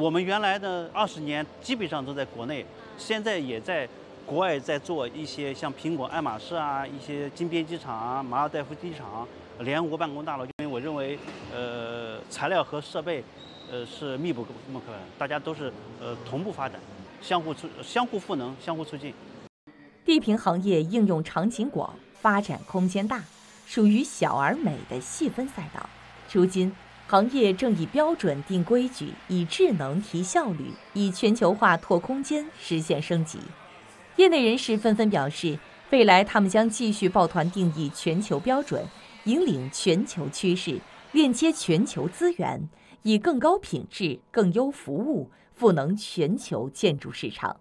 我们原来的20年基本上都在国内，现在也在国外在做一些像苹果、爱马仕啊，一些金边机场啊、马尔代夫机场、联合国办公大楼。因为我认为，材料和设备，是密不可分，大家都是同步发展，相互赋能、相互促进。 地平行业应用场景广，发展空间大，属于小而美的细分赛道。如今，行业正以标准定规矩，以智能提效率，以全球化拓空间，实现升级。业内人士纷纷表示，未来他们将继续抱团定义全球标准，引领全球趋势，链接全球资源，以更高品质、更优服务赋能全球建筑市场。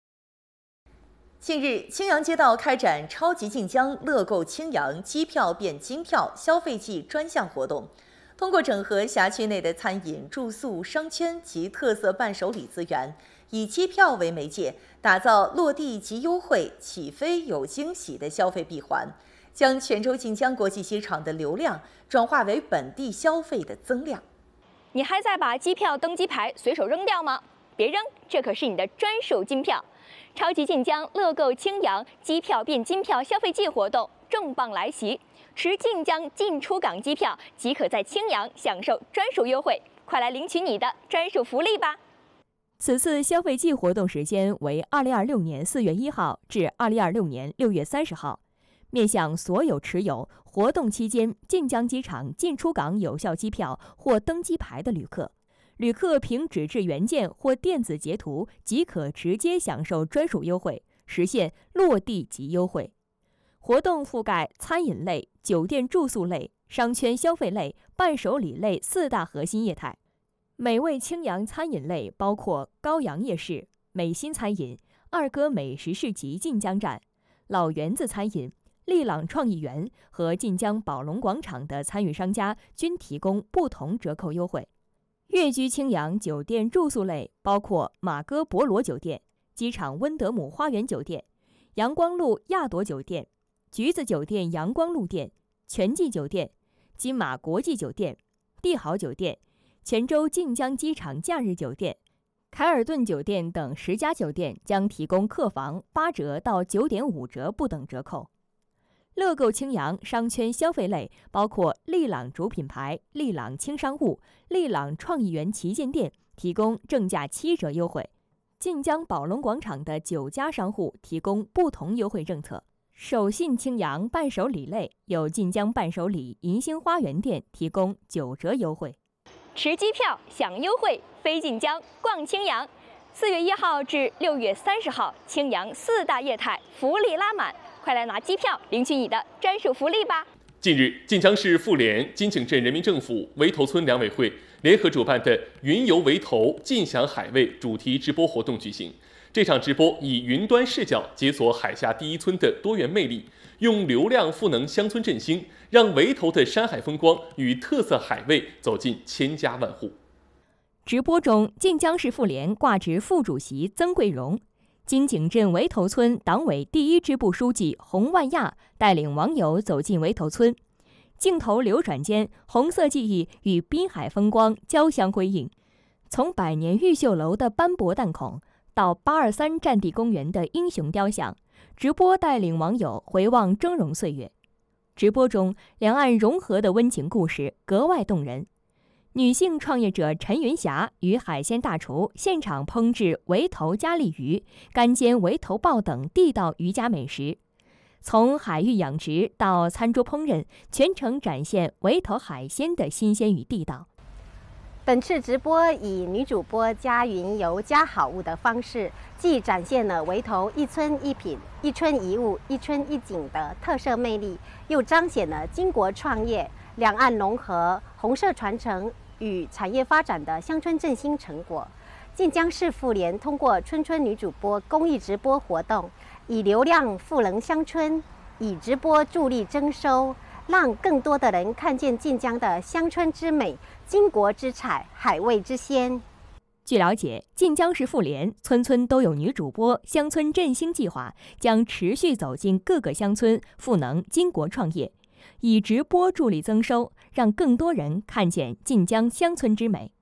近日，青阳街道开展超级晋江乐购青阳机票变金票消费季专项活动，通过整合辖区内的餐饮、住宿、商圈及特色伴手礼资源，以机票为媒介，打造落地即优惠、起飞有惊喜的消费闭环，将泉州晋江国际机场的流量转化为本地消费的增量。 你还在把机票登机牌随手扔掉吗？别扔，这可是你的专属金票！超级晋江乐购青阳机票变金票消费季活动重磅来袭，持晋江进出港机票即可在青阳享受专属优惠，快来领取你的专属福利吧！ 此次消费季活动时间为2026年4月1号至2026年6月30号，面向所有持有活动期间晋江机场进出港有效机票或登机牌的旅客。旅客凭纸质原件或电子截图即可直接享受专属优惠，实现落地即优惠。活动覆盖餐饮类、酒店住宿类、商圈消费类、伴手礼类4大核心业态。美味青阳餐饮类包括高阳夜市、美心餐饮、二哥美食市集晋江站、老园子餐饮、利朗创意园和晋江宝龙广场的参与商家均提供不同折扣优惠。悦居青阳酒店住宿类包括马哥博罗酒店、机场温德姆花园酒店、阳光路亚朵酒店、橘子酒店阳光路店、全季酒店、金马国际酒店、帝豪酒店、泉州晋江机场假日酒店、凯尔顿酒店等10家酒店将提供客房8折到9.5折不等折扣。乐购青阳商圈消费类包括利朗主品牌利朗轻商务、利朗创意园旗舰店提供正价7折优惠，晋江宝龙广场的9家商户提供不同优惠政策。手信青阳伴手礼类有晋江伴手礼银星花园店提供9折优惠。 持机票享优惠，飞晋江逛青阳。4月1号至6月30号，青阳4大业态福利拉满，快来拿机票领取你的专属福利吧！ 近日，晋江市妇联、金井镇人民政府、围头村两委会联合主办的“云游围头，尽享海味”主题直播活动举行。这场直播以云端视角解锁海峡第一村的多元魅力，用流量赋能乡村振兴，让围头的山海风光与特色海味走进千家万户。 直播中，晋江市妇联挂职副主席曾桂荣、金井镇围头村党委第1支部书记洪万亚带领网友走进围头村，镜头流转间，红色记忆与滨海风光交相辉映。从百年玉秀楼的斑驳弹孔到823战地公园的英雄雕像，直播带领网友回望峥嵘岁月。直播中，两岸融合的温情故事格外动人。女性创业者陈云霞与海鲜大厨现场烹制围头加利鱼、干煎围头鲍等地道渔家美食，从海域养殖到餐桌烹饪，全程展现围头海鲜的新鲜与地道。 本次直播以女主播加云游加好物的方式，既展现了围头一村一品、一村一物、一村一景的特色魅力，又彰显了经国创业、两岸融合、红色传承与产业发展的乡村振兴成果。晋江市妇联通过村村女主播公益直播活动，以流量赋能乡村，以直播助力增收，让更多的人看见晋江的乡村之美、巾帼之彩、海味之鲜。 据了解，晋江市妇联村村都有女主播乡村振兴计划将持续走进各个乡村，赋能巾帼创业，以直播助力增收，让更多人看见晋江乡村之美。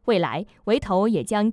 未来，围头也将